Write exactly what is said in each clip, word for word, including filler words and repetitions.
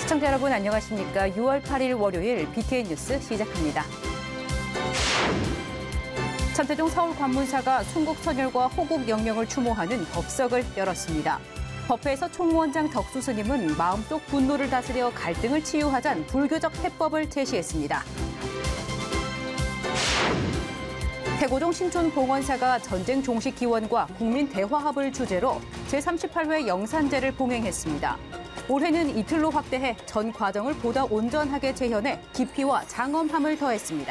시청자 여러분 안녕하십니까? 유월 팔일 월요일 비티엔 뉴스 시작합니다. 천태종 서울관문사가 순국선열과 호국영령을 추모하는 법석을 열었습니다. 법회에서 총무원장 덕수 스님은 마음속 분노를 다스려 갈등을 치유하자는 불교적 해법을 제시했습니다. 태고종 신촌봉원사가 전쟁 종식 기원과 국민 대화합을 주제로 제삼십팔 회 영산제를 봉행했습니다. 올해는 이틀로 확대해 전 과정을 보다 온전하게 재현해 깊이와 장엄함을 더했습니다.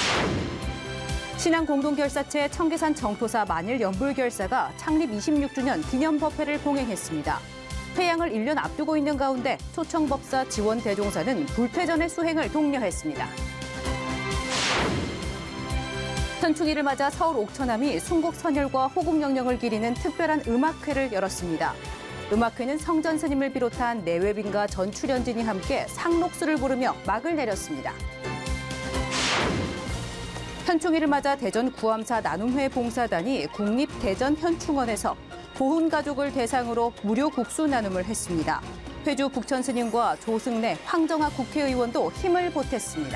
신앙공동결사체 청계산 정토사 만일연불결사가 창립 이십육 주년 기념법회를 봉행했습니다. 회양을 일 년 앞두고 있는 가운데 초청법사 지원대종사는 불패전의 수행을 독려했습니다. 현충일을 맞아 서울 옥천함이 순국선열과 호국영령을 기리는 특별한 음악회를 열었습니다. 음악회는 성전 스님을 비롯한 내외빈과 전 출연진이 함께 상록수를 부르며 막을 내렸습니다. 현충일을 맞아 대전 구암사 나눔회 봉사단이 국립대전현충원에서 보훈 가족을 대상으로 무료 국수 나눔을 했습니다. 회주 북천 스님과 조승래, 황정아 국회의원도 힘을 보탰습니다.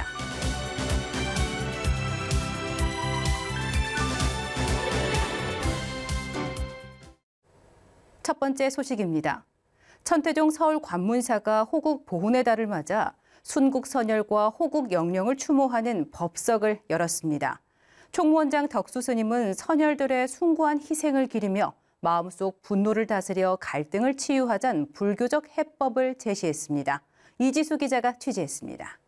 첫 번째 소식입니다. 천태종 서울관문사가 호국 보훈의 달을 맞아 순국선열과 호국영령을 추모하는 법석을 열었습니다. 총무원장 덕수 스님은 선열들의 숭고한 희생을 기리며 마음속 분노를 다스려 갈등을 치유하자는 불교적 해법을 제시했습니다. 이지수 기자가 취재했습니다.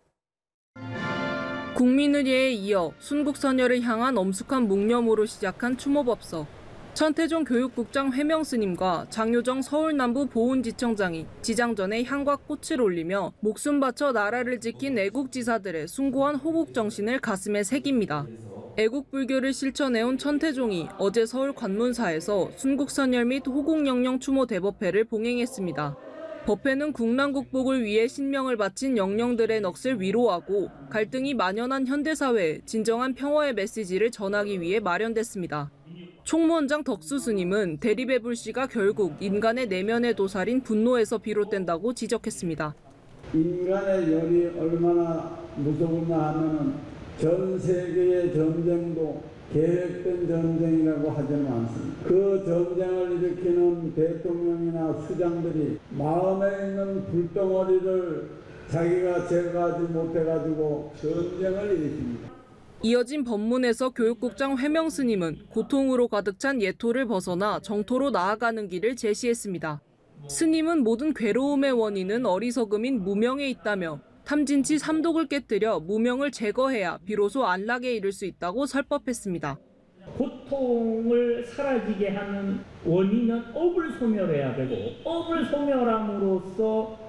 국민의례에 이어 순국선열을 향한 엄숙한 묵념으로 시작한 추모법석. 천태종 교육국장 회명 스님과 장효정 서울남부 보훈지청장이 지장전에 향과 꽃을 올리며 목숨 바쳐 나라를 지킨 애국지사들의 숭고한 호국 정신을 가슴에 새깁니다. 애국불교를 실천해온 천태종이 어제 서울 관문사에서 순국선열 및 호국영령 추모 대법회를 봉행했습니다. 법회는 국난국복을 위해 신명을 바친 영령들의 넋을 위로하고 갈등이 만연한 현대사회에 진정한 평화의 메시지를 전하기 위해 마련됐습니다. 총무원장 덕수 스님은 대립의 불씨가 결국 인간의 내면의 도살인 분노에서 비롯된다고 지적했습니다. 인간의 열이 얼마나 무서우냐 하면은 전 세계의 전쟁도 계획된 전쟁이라고 하지는 않습니다. 그 전쟁을 일으키는 대통령이나 수장들이 마음에 있는 불덩어리를 자기가 제거하지 못해가지고 전쟁을 일으킵니다. 이어진 법문에서 교육국장 회명 스님은 고통으로 가득 찬 예토를 벗어나 정토로 나아가는 길을 제시했습니다. 스님은 모든 괴로움의 원인은 어리석음인 무명에 있다며 탐진치 삼독을 깨뜨려 무명을 제거해야 비로소 안락에 이를 수 있다고 설법했습니다. 고통을 사라지게 하는 원인은 업을 소멸해야 되고 업을 소멸함으로써